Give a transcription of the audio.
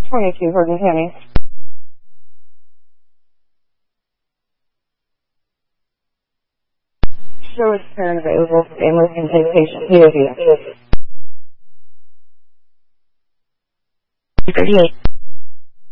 22 Horton County. Show is parent available. Family can take patient POV. 38.